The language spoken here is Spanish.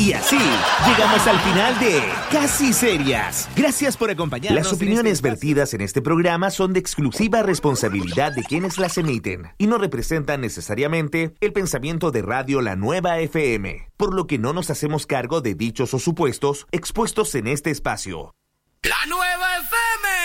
Y así, llegamos al final de Casi Serias. Gracias por acompañarnos. Las opiniones vertidas en este programa son de exclusiva responsabilidad de quienes las emiten y no representan necesariamente el pensamiento de Radio La Nueva FM, por lo que no nos hacemos cargo de dichos o supuestos expuestos en este espacio. La Nueva FM.